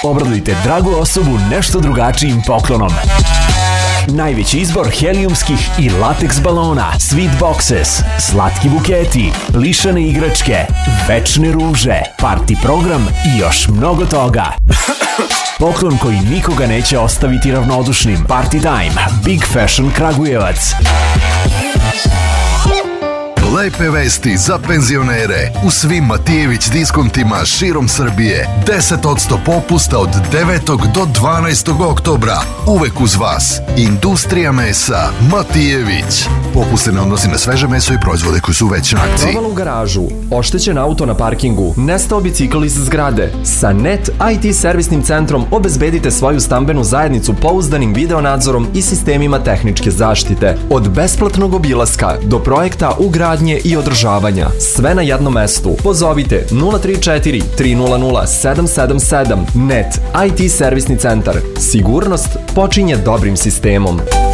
Obradujte dragu osobu nešto drugačijim poklonom. Najveći izbor helijumskih i lateks balona, sweet boxes, slatki buketi, lišane igračke, večne ruže, party program i još mnogo toga. Poklon koji nikoga neće ostaviti ravnodušnim. Party time, Big Fashion Kragujevac. Lepe vesti za penzionere. U svim Matijević diskontima širom Srbije 10% popusta od 9. do 12. oktobra. Uvek uz vas. Industrija mesa Matijević. Popust se ne odnosi na sveže meso i proizvode koji su već na akciji. Provala u garažu, oštećen auto na parkingu, nestao bicikl iz zgrade. Sa NET IT servisnim centrom obezbedite svoju stambenu zajednicu pouzdanim videonadzorom i sistemima tehničke zaštite. Od besplatnog obilaska do projekta ugradnje i održavanja. Sve na jednom mestu. Pozovite 034 300 777. NET IT servisni centar. Sigurnost počinje dobrim sistemom.